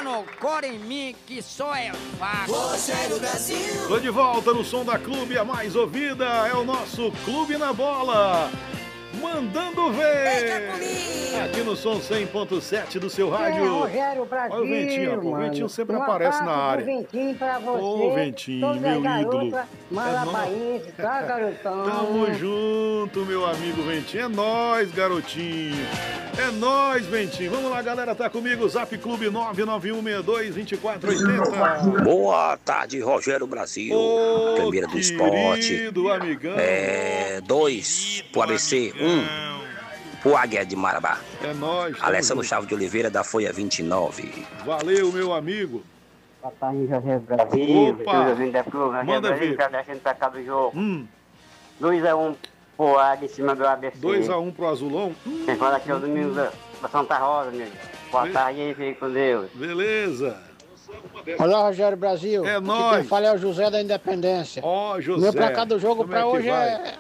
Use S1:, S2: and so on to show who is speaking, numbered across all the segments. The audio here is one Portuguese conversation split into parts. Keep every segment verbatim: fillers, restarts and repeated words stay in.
S1: mano, core em mim que só é fato.
S2: Rogério Brasil.
S3: Tô de volta no som da Clube, a mais ouvida é o nosso Clube na Bola. Mandando ver! Aqui no som cem ponto sete do seu rádio.
S4: É, Rogério Brasil,
S3: olha o Ventinho, pô, o Ventinho sempre
S4: um
S3: aparece na área.
S4: Ventinho pra você.
S3: Ô, Ventinho, meu ídolo.
S4: Malapaense, é tá, garotão?
S3: Tamo junto, meu amigo Ventinho. É nóis, garotinho. É nóis, Ventinho. Vamos lá, galera, tá comigo, Zap Clube nove nove um seis dois, dois quatro oito zero.
S5: Boa tarde, Rogério Brasil.
S3: Ô,
S5: Primeira do esporte.
S3: Querido amigão.
S5: É, dois pro A B C, um pro Águia de Marabá.
S3: É nóis.
S5: Alessandro Chaves de Oliveira, da Folha vinte e nove.
S3: Valeu, meu amigo.
S4: Boa tarde, Rogério Brasil.
S3: Opa, manda ver.
S4: Tá deixando pra cá do jogo.
S3: Hum.
S4: dois a um pro Águia em cima do A B C.
S3: dois a um pro Azulão. Hum.
S4: Quem fala aqui é o Domingos da da Santa Rosa, meu. Boa tarde aí, fique com Deus.
S3: Beleza.
S6: Olá, Rogério Brasil.
S3: É
S6: Aqui
S3: nóis.
S6: quem fala é o José da Independência.
S3: Ó, José.
S6: Meu placar do jogo
S3: Como
S6: pra
S3: é que
S6: hoje
S3: vai?
S6: é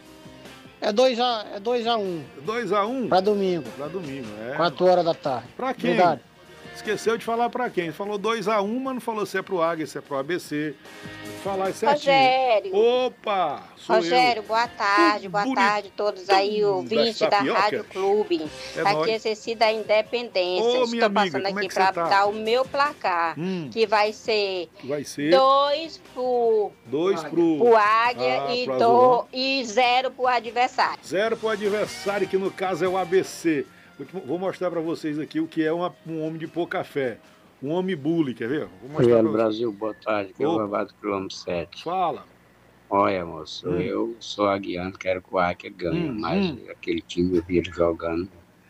S6: é dois a é dois a um.
S3: dois a um?
S6: Pra domingo.
S3: Pra domingo, é.
S6: quatro horas da tarde.
S3: Pra quem?
S6: Verdade.
S3: Esqueceu de falar pra quem? Falou dois a um, mas não falou se é pro Águia, se é pro A B C. Falar certinho.
S7: Rogério.
S3: Opa! Sou
S7: Rogério,
S3: eu.
S7: boa tarde, boa
S3: Bonitão
S7: tarde a todos aí, ouvintes da
S3: tapioca.
S7: Rádio Clube.
S3: É
S7: Aqui
S3: nóis.
S7: é Ceci da Independência.
S3: Ô, minha
S7: Estou passando
S3: amiga, como é
S7: aqui
S3: que
S7: para
S3: você tá?
S7: dar o meu placar,
S3: Hum.
S7: que vai ser
S3: Vai ser
S7: dois pro,
S3: dois pro...
S7: pro Águia
S3: Ah,
S7: e,
S3: pro
S7: do,
S3: Azulão.
S7: e zero pro adversário.
S3: Zero pro adversário, que no caso é o A B C. Vou mostrar pra vocês aqui o que é uma- um homem de pouca fé. Um homem bully, quer ver? Vou mostrar
S8: Rogério
S3: pra vocês.
S8: Brasil, boa tarde, que é o
S3: Opa.
S8: Lavado Quilômetro sete.
S3: Fala.
S8: Olha, moço,
S3: Hum.
S8: eu sou aguiano, quero que o Águia ganhe,
S3: Hum,
S8: mas
S3: hum.
S8: aquele time eu vi ele jogando,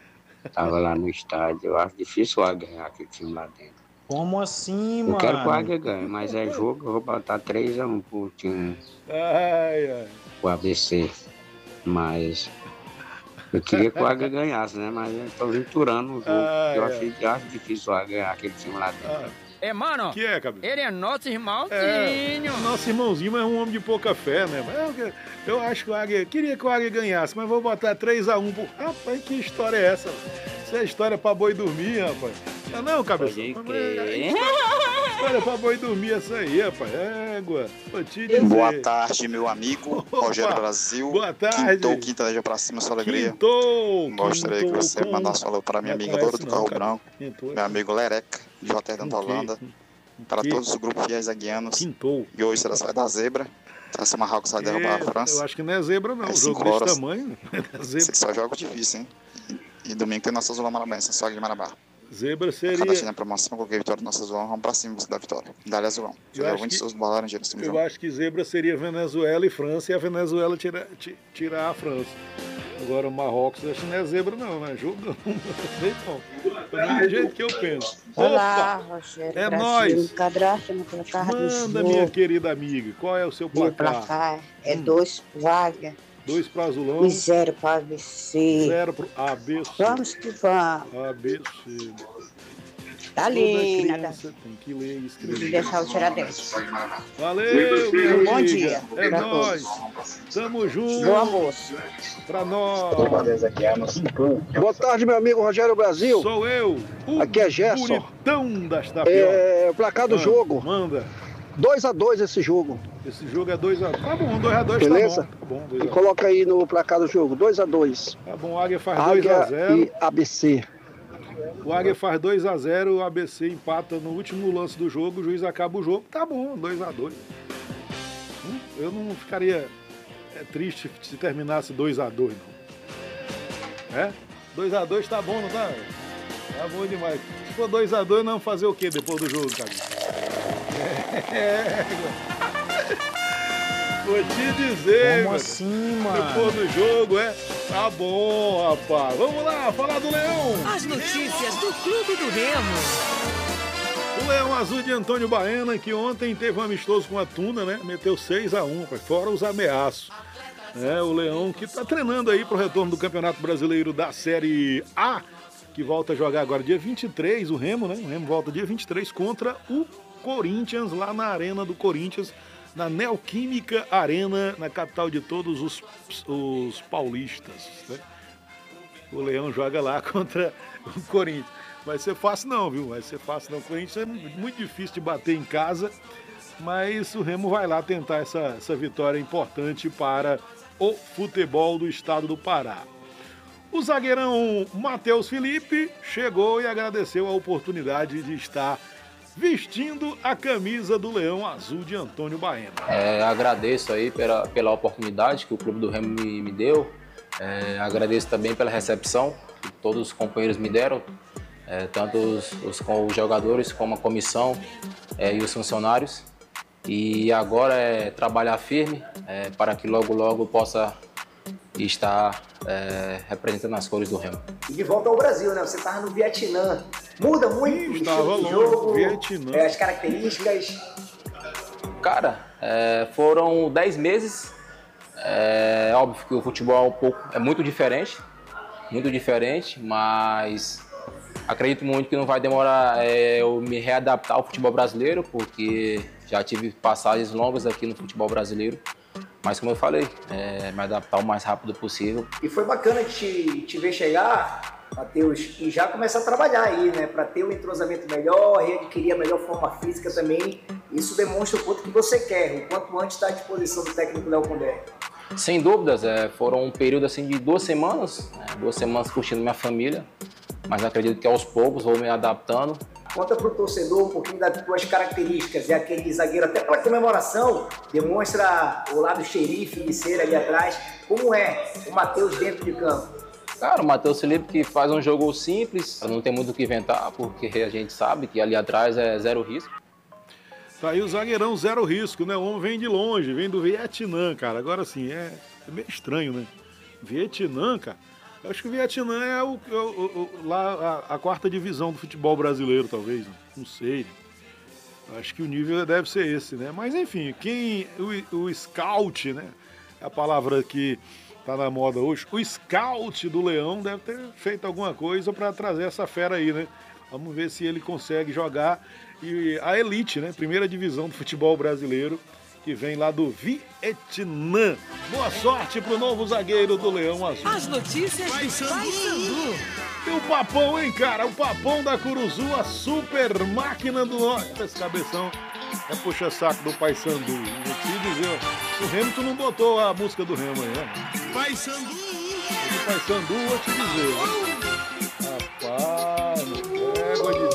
S8: tava lá no estádio, eu acho difícil o Águia ganhar aquele time lá dentro.
S9: Como assim,
S8: Eu
S9: mano?
S8: quero que o Águia ganhe, mas é jogo, eu vou botar três a um pro time,
S3: Ai, ai.
S8: pro A B C, mas eu queria que o Águia ganhasse, né, mas eu tô venturando o jogo,
S3: Ai,
S8: eu
S3: ai.
S8: achei que acho difícil o Águia ganhar aquele time lá dentro.
S3: Ah,
S1: É, mano,
S3: que é, cabelo?
S1: ele é nosso irmãozinho.
S3: É, nosso irmãozinho, mas é um homem de pouca fé, né? Mas eu, eu acho que o Águia... Queria que o Águia ganhasse, mas vou botar três a um. Pro... Rapaz, que história é essa? Isso é história pra boi dormir, rapaz. Não, não, cabeça. História pra boi dormir essa aí, rapaz. Égua. Vou te dizer.
S10: Boa tarde, meu amigo
S3: Opa,
S10: Rogério Brasil.
S3: boa tarde.
S10: Quintou, quinta pra cima, sua alegria.
S3: Quintou,
S10: Gostaria que
S3: quintou
S10: você
S3: com-
S10: mandasse um alô para minha
S3: Não
S10: amiga
S3: conhece
S10: Loura do
S3: não,
S10: Carro
S3: cara.
S10: Branco,
S3: Quintou.
S10: meu amigo Lereca, de Rotterdam da
S3: Com quê?
S10: Holanda, para
S3: quê?
S10: todos os grupos fiéis aguianos.
S3: Quintou.
S10: E hoje será a da zebra. Essa Marrocos vai derrubar a
S3: É,
S10: França.
S3: eu acho que não é zebra, não.
S10: É
S3: O
S10: cinco
S3: jogo desse
S10: horas.
S3: tamanho. Não é zebra.
S10: Você só joga difícil, hein? E, e domingo tem nossa Zula Marabense, só de Marabá.
S3: Zebra seria.
S10: Cada time na promoção, qualquer vitória do nossa Zula, vamos pra cima você da vitória. Dá-lhe Azulão.
S3: Eu
S10: Jogar
S3: acho
S10: muitos
S3: que-
S10: seus bolas no cima do
S3: Eu
S10: jogo.
S3: acho que zebra seria Venezuela e França, e a Venezuela tirar ti- tirar a França. Agora o Marrocos, eu acho que não é zebra, não, né? Jogão. Não sei não. Também do jeito que eu penso.
S11: Olá,
S3: Opa!
S11: Rogério
S3: É
S11: Brasil.
S3: nóis.
S11: Cadastra no placar do
S3: Manda,
S11: jogo.
S3: minha querida amiga, qual é o seu
S11: Meu
S3: placar?
S11: placar é
S3: Hum.
S11: dois pro Águia
S3: Dois para Azulão,
S11: e zero para A B C.
S3: zero pro A B C.
S11: Vamos que vamos.
S3: A B C.
S11: Tá
S3: Toda
S11: linda.
S3: criança tem que ler e
S11: De
S3: escrever.
S11: deixar o Tiradentes.
S3: Valeu, minha
S11: Bom
S3: amiga.
S11: dia
S3: É
S11: pra
S3: nóis. Tamo junto.
S11: Bom almoço.
S3: Pra nós.
S12: Boa tarde, meu amigo Rogério Brasil.
S3: Sou eu, o
S12: Aqui é Gerson.
S3: bonitão das tapiocas.
S12: É, o placar do
S3: Ah,
S12: jogo.
S3: Manda.
S12: dois a dois esse jogo.
S3: Esse jogo é dois a dois. Tá bom, dois a dois
S12: Beleza?
S3: tá bom. Tá bom, dois
S12: E
S3: a dois.
S12: coloca aí no placar do jogo. dois a dois.
S3: Tá bom, o Águia faz dois a
S12: Águia
S3: zero.
S12: e A B C.
S3: O Águia faz dois a zero, o A B C empata no último lance do jogo, o juiz acaba o jogo. Tá bom, dois a dois. Hum, Eu não ficaria é, triste se terminasse dois a dois, não. É? dois a dois tá bom, não tá? Tá bom demais. Se for dois a dois, nós vamos fazer o que depois do jogo, cara? É. Vou te dizer,
S9: Como
S3: mano.
S9: assim, mano?
S3: Depois do jogo, é? Tá bom, rapaz. Vamos lá, falar do Leão.
S2: As notícias do Clube do Remo.
S3: O Leão Azul de Antônio Baena, que ontem teve um amistoso com a Tuna, né? Meteu seis a um, fora os ameaços. É, o Leão que tá treinando aí pro retorno do Campeonato Brasileiro da Série A, que volta a jogar agora dia vinte e três, o Remo, né? O Remo volta dia vinte e três contra o Corinthians, lá na Arena do Corinthians, na Neoquímica Arena, na capital de todos os, os paulistas, né? O Leão joga lá contra o Corinthians. vai ser fácil não, viu? Vai ser fácil não. O Corinthians é muito difícil de bater em casa, mas o Remo vai lá tentar essa, essa vitória importante para o futebol do estado do Pará. O zagueirão Matheus Felipe chegou e agradeceu a oportunidade de estar vestindo a camisa do Leão Azul de Antônio Baena.
S13: É, agradeço aí pela, pela oportunidade que o Clube do Remo me, me deu. É, agradeço também pela recepção que todos os companheiros me deram, é, tanto os, os, os jogadores como a comissão é, e os funcionários. E agora é trabalhar firme é, para que logo, logo possa estar é, representando as cores do Remo.
S14: E de volta ao Brasil, né? Você estava no Vietnã. Muda muito
S3: Ih,
S14: o
S3: estava
S14: estilo de
S3: longe,
S14: jogo,
S3: Vietnã.
S14: é, as características.
S13: Cara, é, foram dez meses. É óbvio que o futebol é, um pouco, é muito diferente, muito diferente, mas acredito muito que não vai demorar é, eu me readaptar ao futebol brasileiro, porque já tive passagens longas aqui no futebol brasileiro. Mas como eu falei, é, me adaptar o mais rápido possível.
S14: E foi bacana te, te ver chegar, Matheus, e já começar a trabalhar aí, né? Para ter um entrosamento melhor, readquirir a melhor forma física também. Isso demonstra o quanto que você quer, o quanto antes está à disposição do técnico Léo Condé.
S13: Sem dúvidas, é, foram um período assim, de duas semanas, né, duas semanas curtindo minha família, mas acredito que aos poucos vou me adaptando.
S14: Conta para o torcedor um pouquinho das tuas características, e aquele zagueiro, até pela comemoração, demonstra o lado xerife de ser ali atrás. Como é o Matheus dentro de campo?
S13: Cara, o Matheus Felipe que faz um jogo simples, não tem muito o que inventar, porque a gente sabe que ali atrás é zero risco.
S3: Tá aí o zagueirão zero risco, né? O homem vem de longe, vem do Vietnã, cara. Agora sim, é, é meio estranho, né? Vietnã, cara. Eu acho que o Vietnã é o, o, o, lá a, a quarta divisão do futebol brasileiro, talvez. Não sei. Acho que o nível deve ser esse, né? Mas enfim, quem o, o scout, né? É a palavra que tá na moda hoje. O scout do Leão deve ter feito alguma coisa para trazer essa fera aí, né? Vamos ver se ele consegue jogar e a elite, né? Primeira divisão do futebol brasileiro, que vem lá do Vietnã. Boa sorte pro novo zagueiro do Leão Azul.
S2: As notícias do Paysandu.
S3: E o Papão, hein, cara? O Papão da Curuzu, a super máquina do norte. Esse cabeção é puxa-saco do Paysandu. Vou te dizer, ó, o Remo, tu não botou a música do Remo aí, né?
S2: Paysandu.
S3: O Paysandu, vou te dizer.